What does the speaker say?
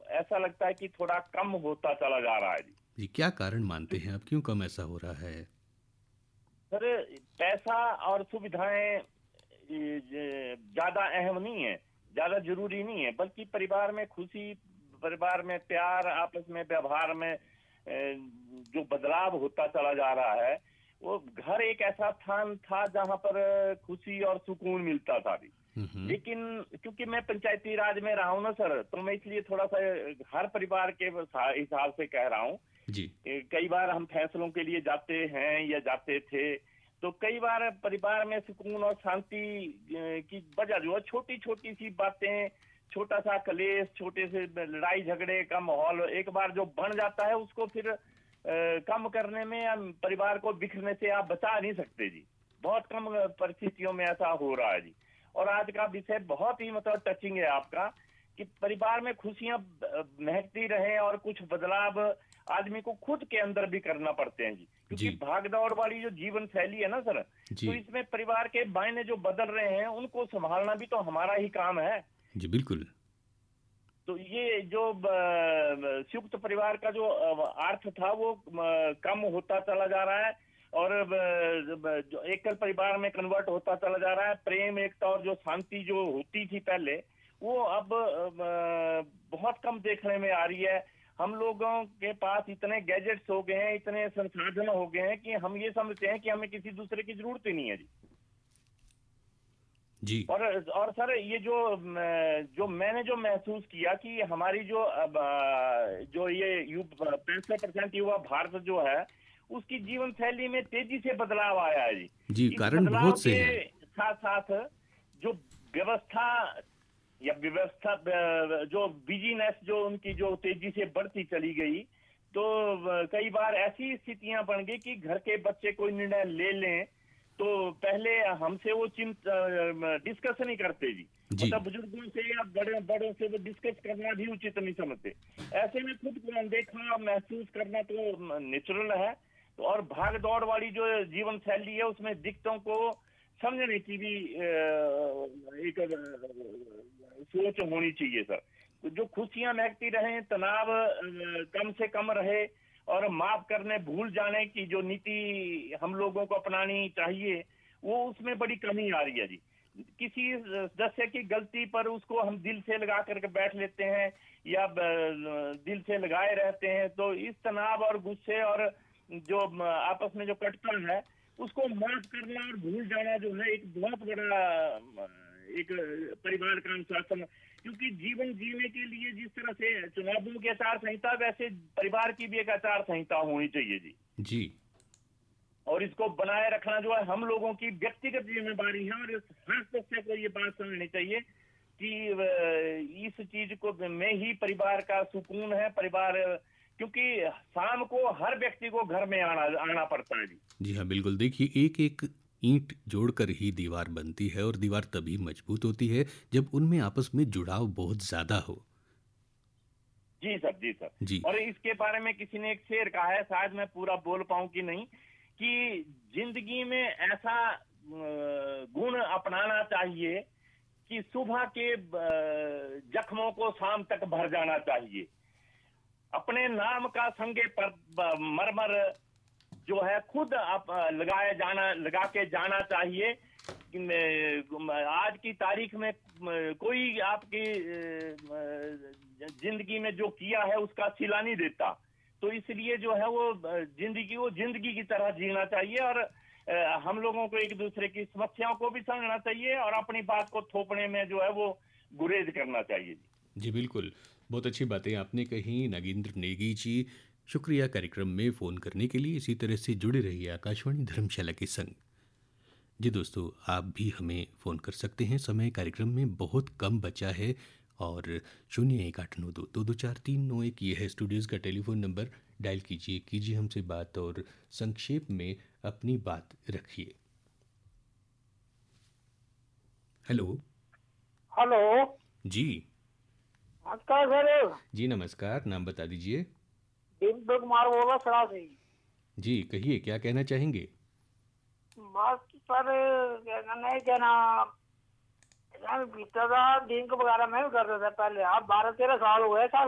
ऐसा लगता है कि थोड़ा कम होता चला जा रहा है जी। जी, क्या कारण मानते हैं आप, क्यों कम ऐसा हो रहा है? सर, पैसा और सुविधाएं ज्यादा अहम नहीं है, ज्यादा जरूरी नहीं है, बल्कि परिवार में खुशी, परिवार में प्यार, आपस में व्यवहार में जो बदलाव होता चला जा रहा है, वो घर एक ऐसा स्थान था जहां पर खुशी और सुकून मिलता था भी। हम्म। लेकिन क्योंकि मैं पंचायती राज में रहा हूं ना सर, तो मैं इसलिए थोड़ा सा हर परिवार के हिसाब से कह रहा हूं। जी। कई बार हम फैसलों के लिए जाते हैं या जाते थे, तो कई बार परिवार में सुकून और शांति की वजह जो है छोटी छोटी सी बातें, छोटा सा कलेश, छोटे से लड़ाई झगड़े का माहौल एक बार जो बन जाता है, उसको फिर कम करने में या परिवार को बिखरने से आप बचा नहीं सकते जी। बहुत कम परिस्थितियों में ऐसा हो रहा है जी। और आज का विषय बहुत ही मतलब टचिंग है आपका, कि परिवार में खुशियां महकती रहे और कुछ बदलाव आदमी को खुद के अंदर भी करना पड़ते हैं जी। क्योंकि जी। भागदौड़ वाली जो जीवन शैली है ना सर, तो जी। इसमें परिवार के मायने जो बदल रहे हैं उनको संभालना भी तो हमारा ही काम है। जी बिल्कुल। तो ये जो संयुक्त परिवार का जो अर्थ था वो कम होता चला जा रहा है, और जो एकल परिवार में कन्वर्ट होता चला जा रहा है। प्रेम, एकता और जो शांति जो होती थी पहले, वो अब बहुत कम देखने में आ रही है। हम लोगों के पास इतने गैजेट्स हो गए हैं, इतने संसाधन हो गए हैं कि हम ये समझते हैं कि हमें किसी दूसरे की जरूरत ही नहीं है जी। जी। और सर, ये जो मैंने जो महसूस किया कि हमारी जो अब जो ये 65% युवा भारत जो है, उसकी जीवन शैली में तेजी से बदलाव आया है जी। जी, इस कारण बदलाव बहुत से के हैं। साथ साथ जो व्यवस्था व्यवस्था जो बिजीनेस जो उनकी जो तेजी से बढ़ती चली गई, तो कई बार ऐसी स्थितियां बन गई कि घर के बच्चे कोई निर्णय ले लें तो पहले हमसे वो डिस्कस नहीं करते जी। जी। मतलब बुजुर्गों से या बड़े बड़ों से वो डिस्कस करना भी उचित नहीं समझते। ऐसे में खुद को अनदेखा महसूस करना तो नेचुरल है। तो और भाग दौड़ वाली जो जीवन शैली है, उसमें दिक्कतों को समझने की भी एक सोच होनी चाहिए सर। तो जो खुशियां महकती रहे, तनाव कम से कम रहे, और माफ करने, भूल जाने की जो नीति हम लोगों को अपनानी चाहिए, वो उसमें बड़ी कमी आ रही है जी। किसी सदस्य की गलती पर उसको हम दिल से लगा करके बैठ लेते हैं या दिल से लगाए रहते हैं, तो इस तनाव और गुस्से और जो आपस में जो कटता है, उसको माफ करना और भूल जाना जो है एक बहुत बड़ा एक परिवार का अनुशासन। क्योंकि जीवन जीने के लिए जिस तरह से चुनावों की आचार संहिता, वैसे परिवार की भी एक आचार संहिता होनी चाहिए जी। जी। और इसको बनाए रखना जो है हम लोगों की व्यक्तिगत जिम्मेदारी है, और हर सदस्य को ये बात समझनी चाहिए कि इस चीज को में ही परिवार का सुकून है। परिवार, क्योंकि शाम को हर व्यक्ति को घर में आना आना पड़ता है जी। जी हाँ बिल्कुल, देखिए एक एक ईंट जोड़कर ही दीवार बनती है, और दीवार तभी मजबूत होती है जब उनमें आपस में जुड़ाव बहुत ज़्यादा हो। जी सर, जी सर। जी। और इसके बारे में किसी ने एक शेर कहा है, शायद मैं पूरा बोल पाऊं कि नहीं, कि जिंदगी में ऐसा गुण अपनाना चाहिए कि सुबह के जख्मों को शाम तक भर जाना चाहिए। अपने नाम का संगे पर मरमर जो है खुद आप लगा के जाना चाहिए। आज की तारीख में कोई आपकी जिंदगी में जो किया है उसका सिला नहीं देता। तो इसलिए जो है वो जिंदगी की तरह जीना चाहिए, और हम लोगों को एक दूसरे की समस्याओं को भी समझना चाहिए, और अपनी बात को थोपने में जो है वो गुरेज करना चाहिए जी। जी बिल्कुल, बहुत अच्छी बातें आपने कही नागेंद्र नेगी जी। शुक्रिया कार्यक्रम में फ़ोन करने के लिए। इसी तरह से जुड़े रहिए आकाशवाणी धर्मशाला के संग। जी दोस्तों, आप भी हमें फ़ोन कर सकते हैं, समय कार्यक्रम में बहुत कम बचा है। और 0189222439 ये है स्टूडियोज़ का टेलीफोन नंबर। डायल कीजिए, कीजिए हमसे बात, और संक्षेप में अपनी बात रखिए। हेलो। हेलो। जी। नमस्कार सर। जी नमस्कार, नाम बता दीजिए। दीपक कुमार बोल रहा सरा से। जी कहिए, क्या कहना चाहेंगे? बस सर, क्या कहना है, क्या ना, बीता था लिंक वगैरह में भी करते थे पहले। आप 12-13 साल हुए सर